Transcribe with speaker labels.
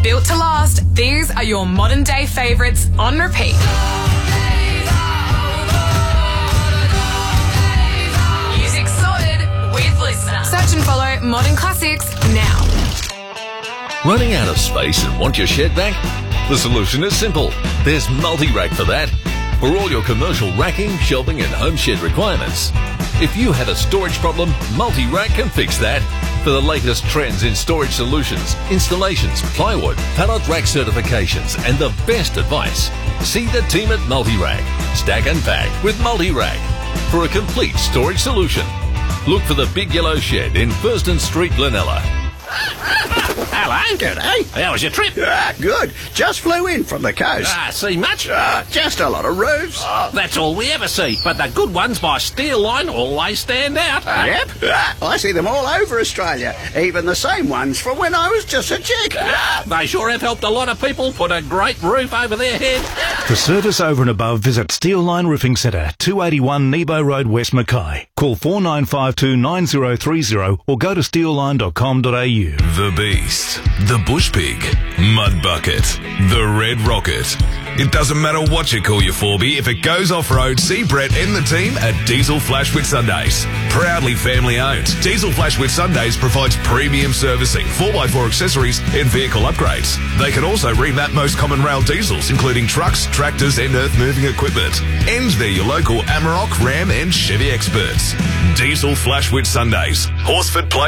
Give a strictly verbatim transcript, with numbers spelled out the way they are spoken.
Speaker 1: Built to last, these are your modern day favourites on repeat. Music sorted with Listener. Search and follow Modern Classics now.
Speaker 2: Running out of space and want your shed back? The solution is simple. There's Multi-Rack for that. For all your commercial racking, shelving and home shed requirements. If you had a storage problem, Multi-Rack can fix that. For the latest trends in storage solutions, installations, plywood, pallet rack certifications and the best advice, see the team at Multi-Rack. Stack and pack with Multi-Rack for a complete storage solution. Look for the Big Yellow Shed in Thurston Street, Glenella.
Speaker 3: Hello. Good, eh?
Speaker 4: How was your trip?
Speaker 3: Ah, good. Just flew in from the coast.
Speaker 4: Ah, see much?
Speaker 3: Ah, just a lot of roofs.
Speaker 4: Oh, that's all we ever see. But the good ones by Steel Line always stand out.
Speaker 3: Yep. Ah, I see them all over Australia. Even the same ones from when I was just a chick.
Speaker 4: Ah, they sure have helped a lot of people put a great roof over their head.
Speaker 5: For service over and above, visit Steel Line Roofing Centre, two eighty-one Nebo Road, West Mackay. Call four nine five two nine zero three zero or go to steel line dot com dot a u.
Speaker 6: The Beast, the Bush Pig, Mud Bucket, the Red Rocket. It doesn't matter what you call your four B, if it goes off-road, see Brett and the team at Diesel Flash with Sundays. Proudly family owned, Diesel Flash with Sundays provides premium servicing, four by four accessories and vehicle upgrades. They can also remap most common rail diesels, including trucks, tractors and earth-moving equipment. And they're your local Amarok, Ram and Chevy experts. Diesel Flash with Sundays, Horsford Place.